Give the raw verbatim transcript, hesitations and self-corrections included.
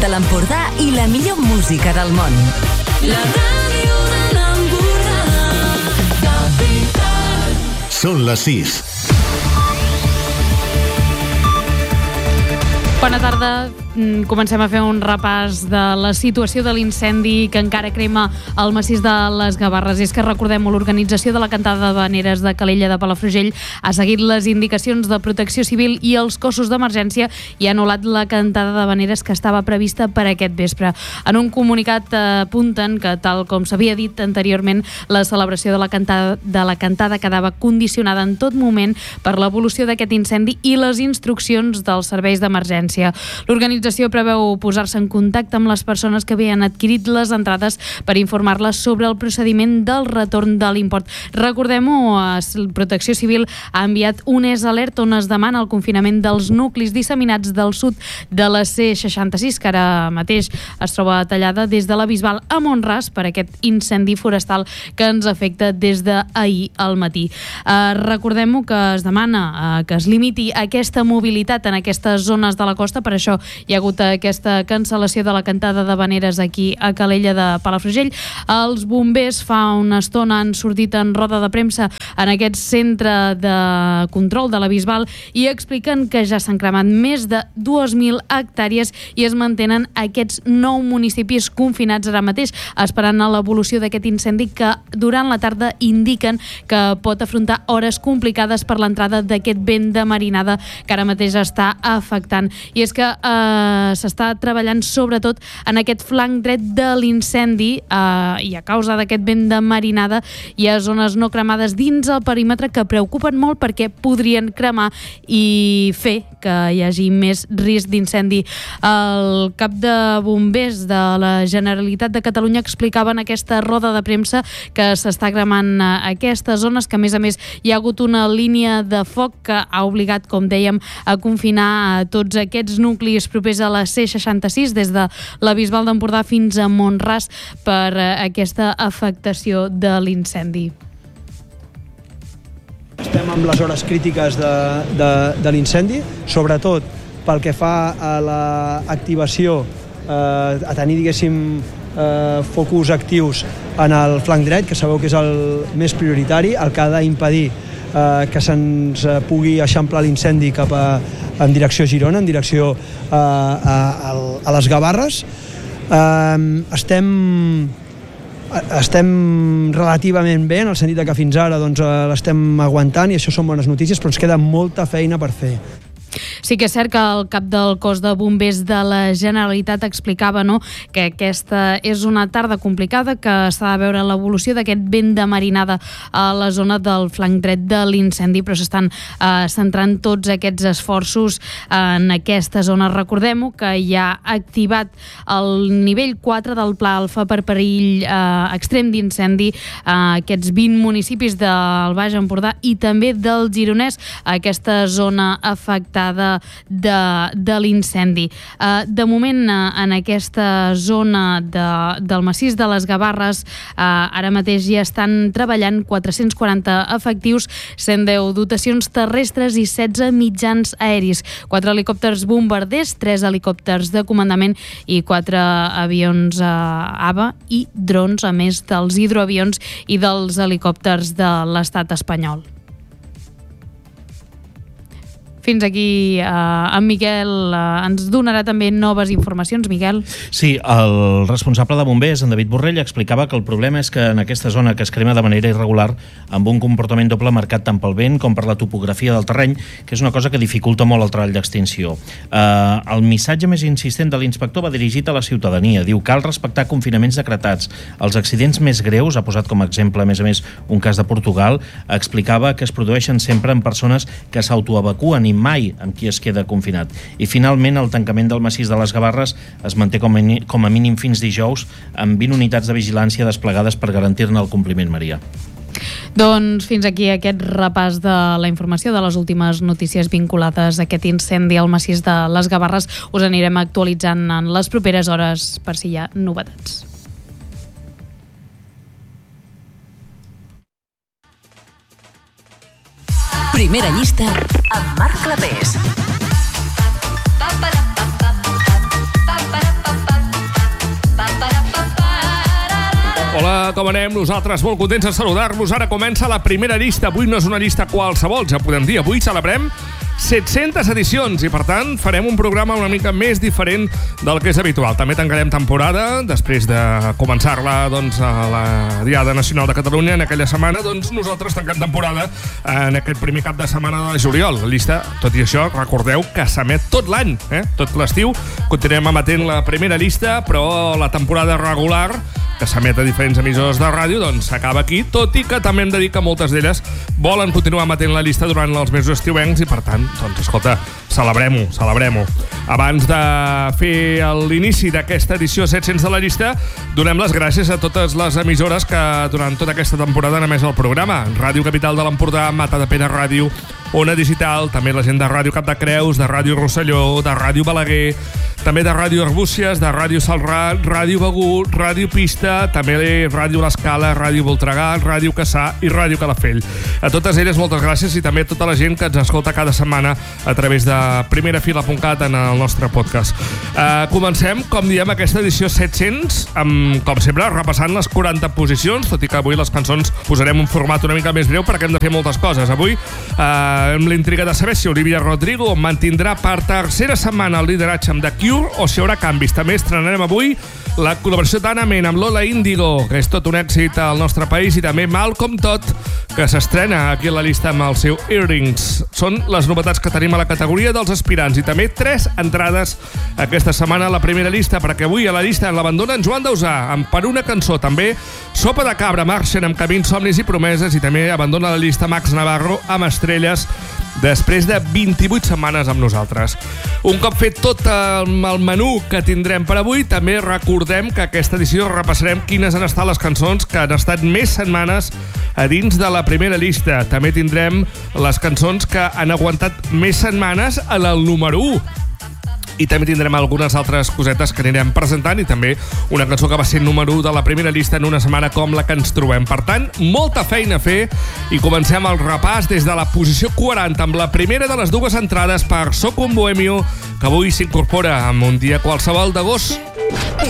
de l'Empordà i la millor música del món. La ràdio de l'Empordà, Capital. Són les sis. Bona tarda. Comencem a fer un repàs de la situació de l'incendi que encara crema el massís de les Gavarres. És que recordem-ho, l'organització de la cantada d'havaneres de Calella de Palafrugell ha seguit les indicacions de Protecció Civil i els cossos d'emergència i ha anul·lat la cantada d'havaneres que estava prevista per aquest vespre. En un comunicat apunten que, tal com s'havia dit anteriorment, la celebració de la cantada, de la cantada quedava condicionada en tot moment per l'evolució d'aquest incendi i les instruccions dels serveis d'emergència. L'organització L'organització preveu posar-se en contacte amb les persones que havien adquirit les entrades per informar-les sobre el procediment del retorn de l'import. Recordem-ho, Protecció Civil ha enviat un E S Alert on es demana el confinament dels nuclis disseminats del sud de la C seixanta-sis, que ara mateix es troba tallada des de la Bisbal a Mont-ras per aquest incendi forestal que ens afecta des d'ahir al matí. Eh, recordem-ho que es demana eh, que es limiti aquesta mobilitat en aquestes zones de la costa, per això hi ha hagut aquesta cancel·lació de la cantada d'havaneres aquí a Calella de Palafrugell. Els bombers fa una estona han sortit en roda de premsa en aquest centre de control de la Bisbal i expliquen que ja s'han cremat més de dues mil hectàrees i es mantenen aquests nou municipis confinats ara mateix, esperant a l'evolució d'aquest incendi que durant la tarda indiquen que pot afrontar hores complicades per l'entrada d'aquest vent de marinada que ara mateix està afectant. I és que eh, s'està treballant sobretot en aquest flanc dret de l'incendi eh, i a causa d'aquest vent de marinada hi ha zones no cremades dins el perímetre que preocupen molt perquè podrien cremar i fer que hi hagi més risc d'incendi. El cap de bombers de la Generalitat de Catalunya explicava en aquesta roda de premsa que s'està cremant aquestes zones, que a més a més hi ha hagut una línia de foc que ha obligat, com dèiem, a confinar tots aquests nuclis propers a la C seixanta-sis des de la Bisbal d'Empordà fins a Mont-ras per aquesta afectació de l'incendi. Estem amb les hores crítiques de, de, de l'incendi, sobretot pel que fa a l'activació, eh, a tenir, diguéssim, eh, focus actius en el flanc dret, que sabeu que és el més prioritari, el que ha d'impedir eh, que se'ns pugui eixamplar l'incendi cap a, en direcció a Girona, en direcció eh, a, a, a les Gavarres. Eh, estem... Estem relativament bé, en el sentit que fins ara doncs, l'estem aguantant i això són bones notícies, però ens queda molta feina per fer. Sí que és cert que el cap del cos de bombers de la Generalitat explicava, no?, que aquesta és una tarda complicada, que s'ha de veure l'evolució d'aquest vent de marinada a la zona del flanc dret de l'incendi, però s'estan eh, centrant tots aquests esforços en aquesta zona. Recordem-ho que hi ha activat el nivell quatre del Pla Alfa per perill eh, extrem d'incendi a eh, aquests vint municipis del Baix Empordà i també del Gironès, aquesta zona afectada de, de l'incendi. Uh, de moment, uh, en aquesta zona de, del massís de les Gavarres, uh, ara mateix ja estan treballant quatre-cents quaranta efectius, cent deu dotacions terrestres i setze mitjans aeris, quatre helicòpters bombarders, tres helicòpters de comandament i quatre avions uh, A V A i drons, a més dels hidroavions i dels helicòpters de l'estat espanyol. Fins aquí eh, en Miquel eh, ens donarà també noves informacions. Miquel? Sí, el responsable de bombers, en David Borrell, explicava que el problema és que en aquesta zona que es crema de manera irregular, amb un comportament doble marcat tant pel vent com per la topografia del terreny, que és una cosa que dificulta molt el treball d'extinció. Eh, el missatge més insistent de l'inspector va dirigit a la ciutadania. Diu, cal respectar confinaments decretats. Els accidents més greus, ha posat com a exemple, a més a més, un cas de Portugal, explicava que es produeixen sempre en persones que s'autoevacuen i mai amb qui es queda confinat. I finalment el tancament del massís de les Gavarres es manté com a, com a mínim fins dijous amb vint unitats de vigilància desplegades per garantir-ne el compliment, Maria. Doncs fins aquí aquest repàs de la informació de les últimes notícies vinculades a aquest incendi al massís de les Gavarres. Us anirem actualitzant en les properes hores per si hi ha novetats. Primera llista amb Marc Clapés. com anem? Nosaltres molt contents de saludar-vos. Ara comença la primera llista. Avui no és una llista qualsevol, ja podem dir. Avui celebrem set-centes edicions i, per tant, farem un programa una mica més diferent del que és habitual. També tancarem temporada, després de començar-la doncs, a la Diada Nacional de Catalunya en aquella setmana. Doncs nosaltres tanquem temporada en aquest primer cap de setmana de juliol. La llista, tot i això, recordeu que s'emet tot l'any, eh? Tot l'estiu. Continuem emetent la primera llista, però la temporada regular, que s'emet a diferents emissors de ràdio, doncs s'acaba aquí, tot i que també hem de dir que moltes d'elles volen continuar emetent la llista durant els mesos estiuencs i, per tant, doncs, escolta, celebrem-ho, celebrem-ho. Abans de fer l'inici d'aquesta edició set-cents de la llista, donem les gràcies a totes les emissores que durant tota aquesta temporada han emès el programa. Ràdio Capital de l'Empordà, Matadepera Ràdio, Ona Digital, també la gent de Ràdio Cap de Creus, de Ràdio Rosselló, de Ràdio Balaguer, també de Ràdio Arbúcies, de Ràdio Salrà, Ràdio Begur, Ràdio Pista, també Ràdio L'Escala, Ràdio Voltregà, Ràdio Cassà i Ràdio Calafell. A totes elles moltes gràcies i també a tota la gent que ens escolta cada setmana a través de primerafila punt cat en el nostre podcast. Uh, comencem, com diem, aquesta edició set-cents, amb, com sempre, repassant les quaranta posicions, tot i que avui les cançons posarem un format una mica més breu perquè hem de fer moltes coses. Avui, uh, amb l'intriga de saber si Olivia Rodrigo mantindrà per tercera setmana el lideratge amb The Cure o si hi haurà canvis. També estrenarem avui la col·laboració d'Anna Men amb Lola Índigo, que és tot un èxit al nostre país, i també Malcolm Todd, que s'estrena aquí a la llista amb el seu Earrings. Són les novetats que tenim a la categoria dels aspirants i també tres entrades aquesta setmana a la primera llista, perquè avui a la llista l'abandona en Joan Dausà amb Per una cançó. També Sopa de Cabra marxen amb Camins, Somnis i Promeses, i també abandona la llista Max Navarro amb Estrelles després de vint-i-vuit setmanes amb nosaltres. Un cop fet tot el menú que tindrem per avui, també recordem que aquesta edició repassarem quines han estat les cançons que han estat més setmanes a dins de la primera llista. També tindrem les cançons que han aguantat més setmanes en el número u. I també tindrem algunes altres cosetes que anirem presentant i també una cançó que va ser número u de la primera llista en una setmana com la que ens trobem. Per tant, molta feina a fer i comencem el repàs des de la posició quaranta amb la primera de les dues entrades per Soc un bohemio, que avui s'incorpora amb Un dia qualsevol d'agost.